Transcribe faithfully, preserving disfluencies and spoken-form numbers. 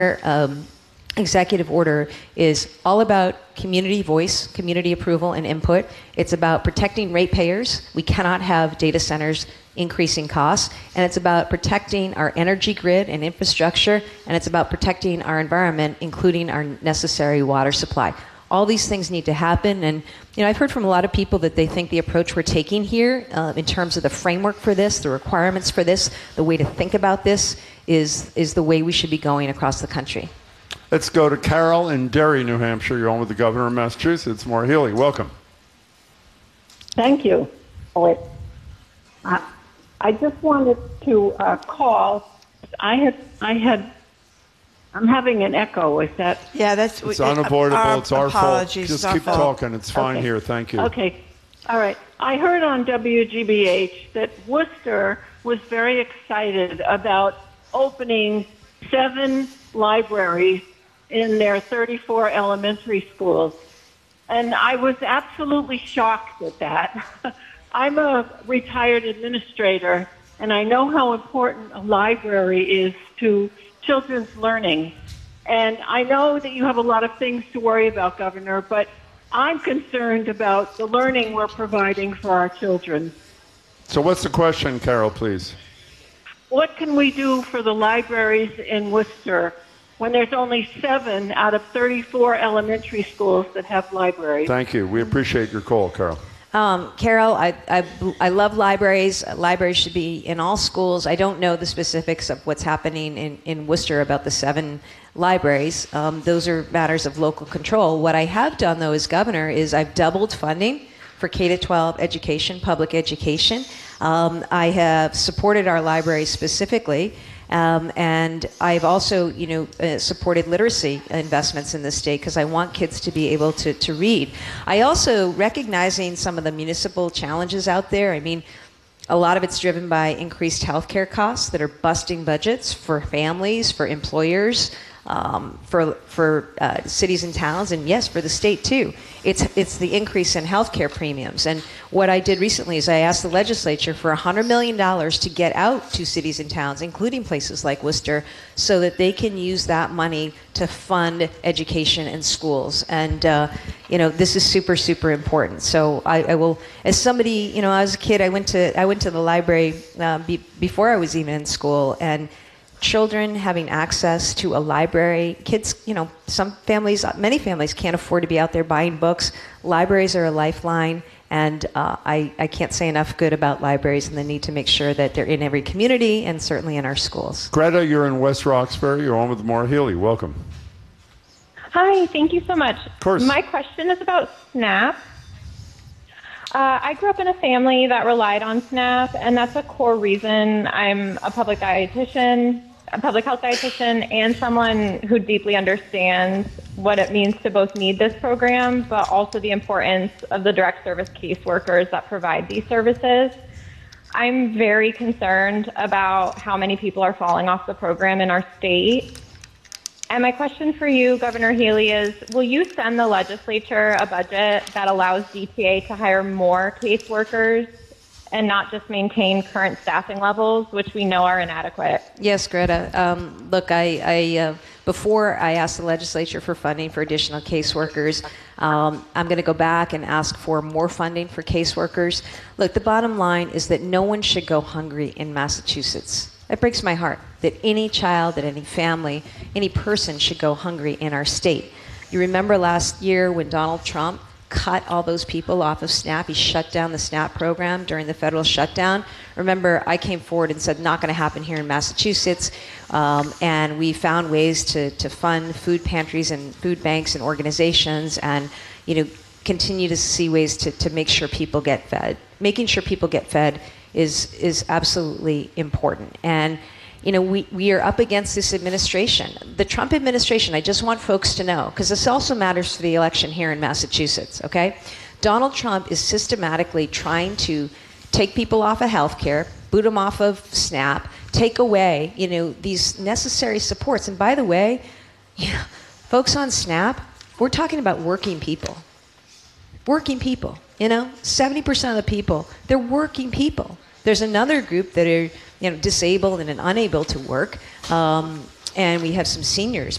um, executive order is all about community voice, community approval, and input. It's about protecting ratepayers. We cannot have data centers increasing costs. And it's about protecting our energy grid and infrastructure. And it's about protecting our environment, including our necessary water supply. All these things need to happen. And you know, I've heard from a lot of people that they think the approach we're taking here uh, in terms of the framework for this, the requirements for this, the way to think about this is, is the way we should be going across the country. Let's go to Carol in Derry, New Hampshire. You're on with the governor of Massachusetts, Maura Healey. Welcome. Thank you. Uh, I just wanted to uh, call. I had, I had, I'm having an echo. Is that? Yeah, that's. It's unavoidable. Our it's our fault. Just our keep fault. talking. It's fine Okay. here. Thank you. Okay. All right. I heard on W G B H that Worcester was very excited about opening seven libraries in their thirty-four elementary schools. And I was absolutely shocked at that. I'm a retired administrator, and I know how important a library is to children's learning. And I know that you have a lot of things to worry about, Governor, but I'm concerned about the learning we're providing for our children. So what's the question, Carol, please? What can we do for the libraries in Worcester when there's only seven out of thirty-four elementary schools that have libraries? Thank you. We appreciate your call, Carol. Um, Carol, I, I, I love libraries. Libraries should be in all schools. I don't know the specifics of what's happening in, in Worcester about the seven libraries. Um, those are matters of local control. What I have done, though, as governor, is I've doubled funding for K to twelve education, public education. Um, I have supported our libraries specifically. Um, and I've also, you know, uh, supported literacy investments in the state because I want kids to be able to, to read. I also, recognizing some of the municipal challenges out there, I mean, a lot of it's driven by increased healthcare costs that are busting budgets for families, for employers, um, for for uh, cities and towns, and yes, for the state too. It's it's the increase in healthcare premiums. And what I did recently is I asked the legislature for one hundred million dollars to get out to cities and towns, including places like Worcester, so that they can use that money to fund education in schools. And uh, you know, this is super super important. So I, I will, as somebody, you know, as a kid, I went to I went to the library uh, be, before I was even in school, and children having access to a library, kids, you know, some families, many families can't afford to be out there buying books. Libraries are a lifeline, and uh, I, I can't say enough good about libraries and the need to make sure that they're in every community and certainly in our schools. Greta, you're in West Roxbury. You're on with Maura Healey. Welcome. Hi, thank you so much. Of course. My question is about SNAP. Uh, I grew up in a family that relied on SNAP, and that's a core reason I'm a public dietitian, a public health dietitian, and someone who deeply understands what it means to both need this program, but also the importance of the direct service caseworkers that provide these services. I'm very concerned about how many people are falling off the program in our state. And my question for you, Governor Healey, is will you send the legislature a budget that allows D T A to hire more caseworkers and not just maintain current staffing levels, which we know are inadequate? Yes, Greta. Um, look, I, I uh, before I asked the legislature for funding for additional caseworkers, um, I'm going to go back and ask for more funding for caseworkers. Look, the bottom line is that no one should go hungry in Massachusetts. It breaks my heart that any child, that any family, any person should go hungry in our state. You remember last year when Donald Trump cut all those people off of SNAP. He shut down the SNAP program during the federal shutdown. Remember, I came forward and said, not going to happen here in Massachusetts. Um, and we found ways to, to fund food pantries and food banks and organizations and, you know, continue to see ways to, to make sure people get fed. Making sure people get fed is is absolutely important. And you know, we, we are up against this administration. The Trump administration, I just want folks to know, because this also matters for the election here in Massachusetts, okay? Donald Trump is systematically trying to take people off of health care, boot them off of SNAP, take away, you know, these necessary supports. And by the way, you know, folks on SNAP, we're talking about working people. Working people, you know, seventy percent of the people, they're working people. There's another group that are, you know, disabled and unable to work. Um, and we have some seniors